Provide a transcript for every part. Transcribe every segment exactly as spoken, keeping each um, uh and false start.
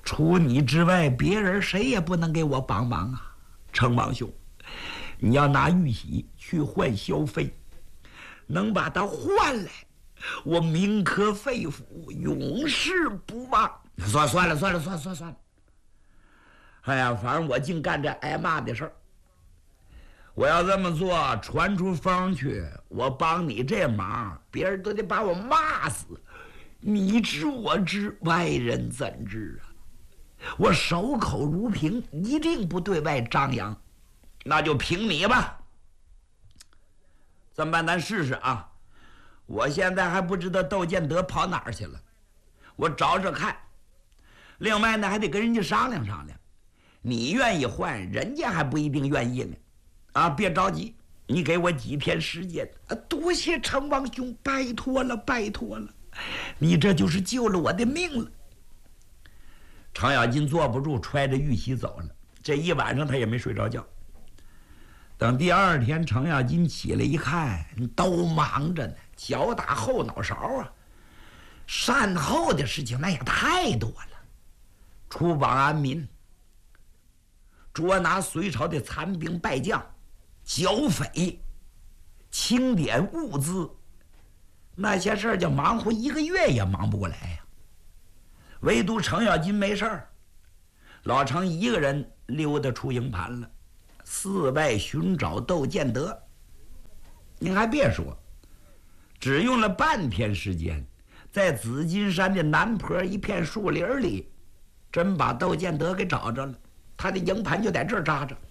除你之外，别人谁也不能给我帮忙啊！程王兄，你要拿玉玺去换萧妃，能把她换来，我铭刻肺腑，永世不忘。算算了，算了，算了，算了，算了。哎呀，反正我净干这挨骂的事儿。我要这么做，传出风去，我帮你这忙，别人都得把我骂死。你知我知，外人怎知啊？我守口如瓶，一定不对外张扬。那就凭你吧。这么办，咱试试啊！我现在还不知道窦建德跑哪儿去了，我找找看。另外呢，还得跟人家商量商量。你愿意换，人家还不一定愿意呢。啊，别着急，你给我几天时间。啊，多谢程王兄，拜托了，拜托了。你这就是救了我的命了。程咬金坐不住，揣着玉玺走了。这一晚上他也没睡着觉。等第二天程咬金起来一看，都忙着呢，脚打后脑勺啊！善后的事情那也太多了，出榜安民，捉拿隋朝的残兵败将，剿匪，清点物资，那些事儿就忙活一个月也忙不过来呀。唯独程咬金没事儿，老程一个人溜达出营盘了，四外寻找窦建德。您还别说，只用了半天时间，在紫金山的南坡一片树林里，真把窦建德给找着了。他的营盘就在这儿扎着。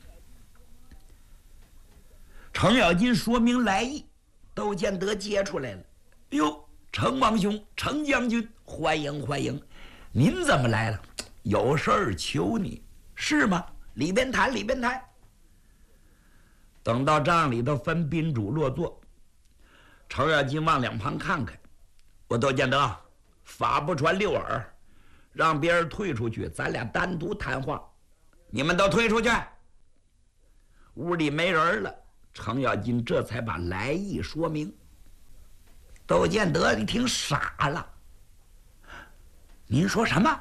程咬金说明来意，窦建德接出来了。哟，程王兄，程将军，欢迎欢迎！您怎么来了？有事儿求你，是吗？里边谈，里边谈。等到帐里头分宾主落座，程咬金往两旁看看，我窦建德，法不传六耳，让别人退出去，咱俩单独谈话。你们都退出去。屋里没人了，程咬金这才把来意说明。窦建德一听傻了，您说什么？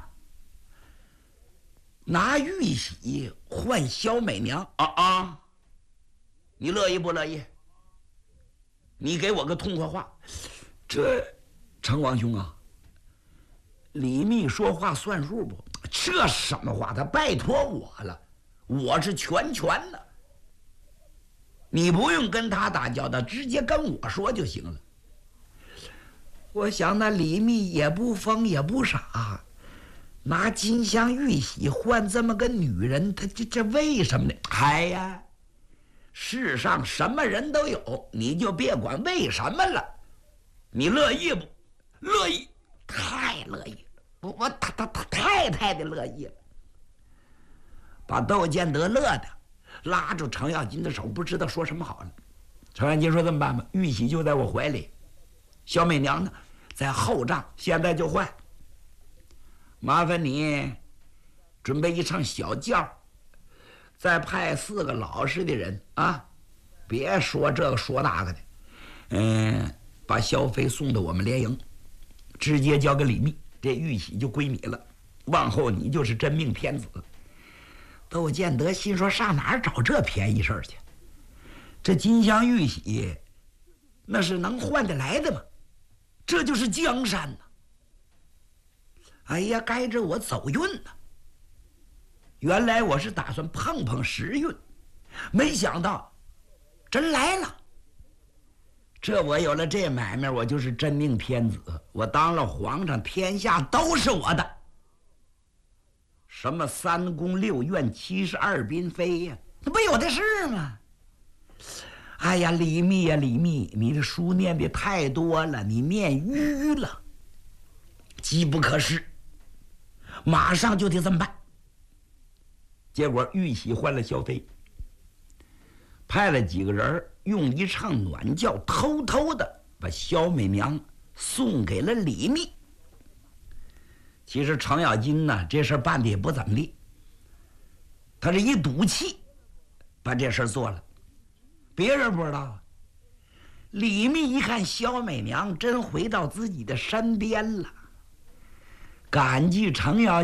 拿玉玺换萧美娘啊啊！你乐意不乐意？你给我个痛快话。这程王兄啊，李密说话算数不？这什么话？他拜托我了，我是全权的，你不用跟他打交道，直接跟我说就行了。我想那李密也不疯也不傻，拿金镶玉玺换这么个女人，他这这为什么呢？哎呀，世上什么人都有，你就别管为什么了。你乐意不？乐意，太乐意了。我我他他他太太的乐意了，把窦建德乐的拉住程咬金的手，不知道说什么好了。程咬金说：“这么办吧，玉玺就在我怀里，小美娘呢，在后帐，现在就换。麻烦你准备一场小轿，再派四个老实的人啊，别说这个说那个的，嗯，把萧妃送到我们连营，直接交给李密。”这玉玺就归你了，往后你就是真命天子。窦建德心说：上哪儿找这便宜事儿去？这金镶玉玺，那是能换得来的吗？这就是江山呐！哎呀，该着我走运呐！原来我是打算碰碰时运，没想到真来了。这我有了这买卖，我就是真命天子，我当了皇上，天下都是我的。什么三宫六院七十二嫔妃呀，那不有的是吗？哎呀，李密呀李密，你的书念的太多了，你念愚了，机不可失，马上就得这么办。结果玉玺换了萧妃，派了几个人用一场暖轿偷偷的把萧美娘送给了李密。其实程咬金呢，这事办的也不怎么地，他是一赌气把这事做了，别人不知道啊。李密一看萧美娘真回到自己的身边了，感激程咬